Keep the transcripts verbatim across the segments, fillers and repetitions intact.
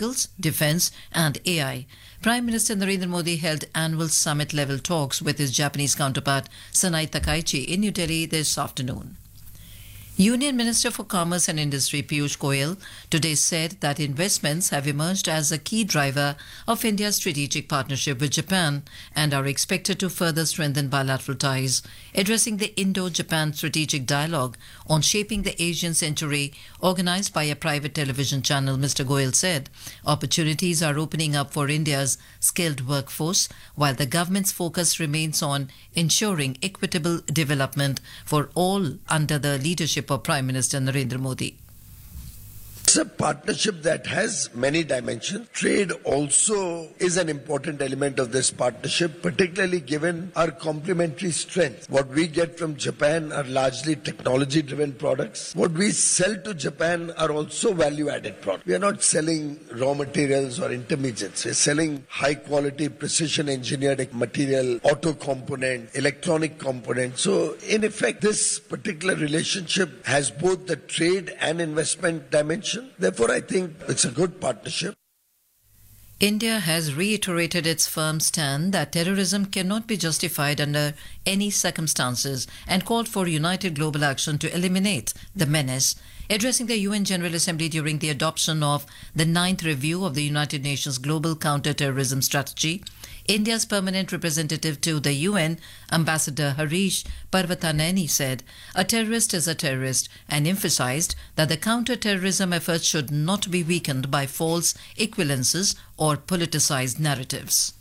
pharmaceuticals, defense, and A I. Prime Minister Narendra Modi held annual summit-level talks with his Japanese counterpart Sanai Takaichi in New Delhi this afternoon. Union Minister for Commerce and Industry Piyush Goyal today said that investments have emerged as a key driver of India's strategic partnership with Japan and are expected to further strengthen bilateral ties. Addressing the Indo-Japan Strategic Dialogue on Shaping the Asian Century, organized by a private television channel, Mister Goyal said opportunities are opening up for India's skilled workforce, while the government's focus remains on ensuring equitable development for all under the leadership of Prime Minister Narendra Modi. It's a partnership that has many dimensions. Trade also is an important element of this partnership, particularly given our complementary strength. What we get from Japan are largely technology-driven products. What we sell to Japan are also value-added products. We are not selling raw materials or intermediates. We're selling high-quality, precision-engineered material, auto component, electronic component. So, in effect, this particular relationship has both the trade and investment dimension. Therefore, I think it's a good partnership. India has reiterated its firm stand that terrorism cannot be justified under any circumstances and called for united global action to eliminate the menace. Addressing the U N General Assembly during the adoption of the ninth review of the United Nations Global Counter-Terrorism Strategy, India's permanent representative to the U N, Ambassador Harish Parvataneni, said a terrorist is a terrorist and emphasized that the counter-terrorism efforts should not be weakened by false equivalences or politicized narratives.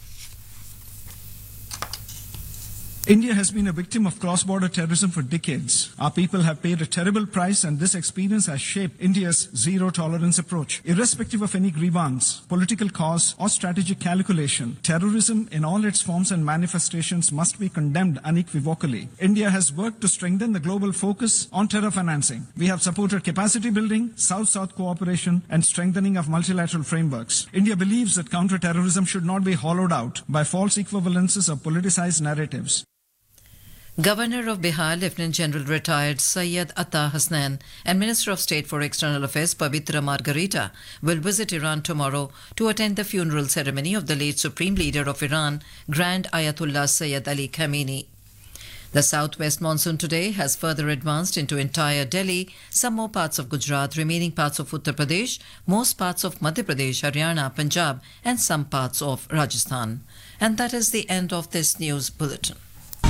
India has been a victim of cross-border terrorism for decades. Our people have paid a terrible price, and this experience has shaped India's zero-tolerance approach. Irrespective of any grievance, political cause, or strategic calculation, terrorism in all its forms and manifestations must be condemned unequivocally. India has worked to strengthen the global focus on terror financing. We have supported capacity building, South-South cooperation, and strengthening of multilateral frameworks. India believes that counter-terrorism should not be hollowed out by false equivalences or politicized narratives. Governor of Bihar, Lieutenant General retired Syed Atta Hasnan, and Minister of State for External Affairs Pavitra Margarita will visit Iran tomorrow to attend the funeral ceremony of the late Supreme Leader of Iran, Grand Ayatollah Sayyid Ali Khamenei. The southwest monsoon today has further advanced into entire Delhi, some more parts of Gujarat, remaining parts of Uttar Pradesh, most parts of Madhya Pradesh, Haryana, Punjab, and some parts of Rajasthan. And that is the end of this news bulletin.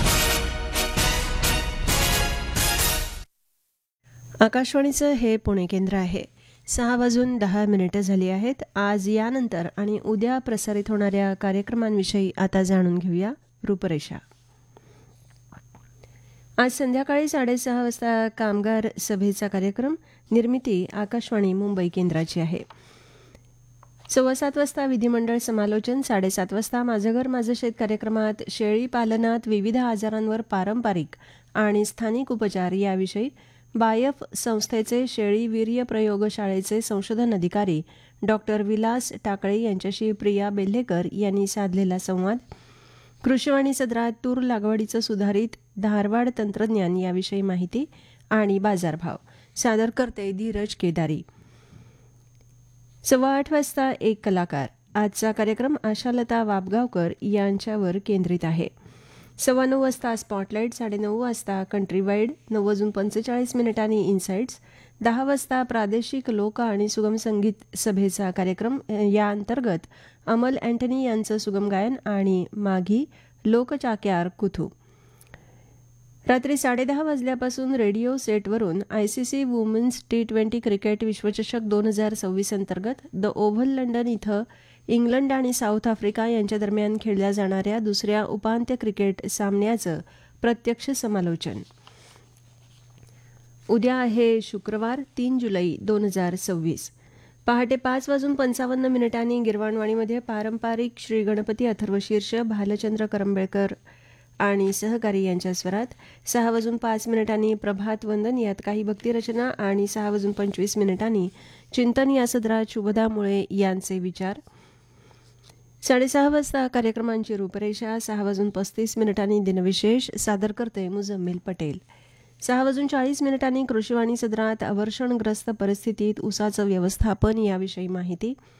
आकाशवाणीचं हे पुणे केंद्र आहे. सहा वाजून दहा मिनिटं झाली आहेत. आज यानंतर आणि उद्या प्रसारित होणाऱ्या कार्यक्रमांविषयी आता जाणून घेऊया रूपरेषा. आज संध्याकाळी साडेसहा वाजता कामगार सभेचा कार्यक्रम, निर्मिती आकाशवाणी मुंबई केंद्राची आहे. सव्वा सात वाजता विधिमंडळ समालोचन, साडेसात वाजता माझं घर माझं शेत कार्यक्रमात शेळी पालनात विविध आजारांवर पारंपरिक आणि स्थानिक उपचार याविषयी बायफ संस्थेचे शेळी वीर्य प्रयोगशाळेचे संशोधन अधिकारी डॉक्टर विलास टाकळे यांच्याशी प्रिया बेल्हेकर यांनी साधलेला संवाद. कृषीवाणी सदरात तूर लागवडीचं सुधारित धारवाड तंत्रज्ञान याविषयी माहिती आणि बाजारभाव, सादर करते धीरज केदारी. सव्वा आठ वाजता एक कलाकार. आजचा कार्यक्रम आशालता वाबगावकर यांच्यावर केंद्रित आहे. सव्वा नऊ वाजता स्पॉटलाईट, साडेनऊ वाजता कंट्री वाईड, नऊ वाजून पंचेचाळीस मिनिटांनी इन्साइट्स, दहा वाजता प्रादेशिक लोक आणि सुगम संगीत सभेचा कार्यक्रम. या अंतर्गत अमल अँटनी यांचं सुगम गायन आणि माघी लोकचाक्यार कुथू. रात्री साडेदहा वाजल्यापासून रेडिओ सेटवरून आय सी सी वुमेन्स टी ट्वेंटी क्रिकेट विश्वचषक दोन हजार सव्वीस अंतर्गत द ओव्हल लंडन इथं इंग्लंड आणि साऊथ आफ्रिका यांच्या दरम्यान खेळल्या जाणाऱ्या दुसऱ्या उपांत्य क्रिकेट सामन्याचं प्रत्यक्ष समालोचन. उद्या आहे शुक्रवार तीन जुलै दोन हजार सव्वीस. पहाटे पाच वाजून पंचावन्न मिनिटांनी गिरवाणवाणीमध्ये पारंपरिक श्री गणपती अथर्वशीर्ष भालचंद्र करंबेळकर आणि सहकारी यांच्या स्वरात, सहा वाजून पाच मिनिटांनी प्रभात वंदन यात काही भक्तिरचना आणि सहा वाजून पंचवीस मिनिटांनी चिंतन या सदरात शुभदा मुळे यांचे विचार. साडेसहा वाजता कार्यक्रमांची रूपरेषा, सहा वाजून पस्तीस मिनिटांनी दिनविशेष, सादर करते मुजम्मिल पटेल. सहा वाजून चाळीस मिनिटांनी कृषीवाणी सदरात अवर्षणग्रस्त परिस्थितीत ऊसाचं व्यवस्थापन याविषयी माहिती.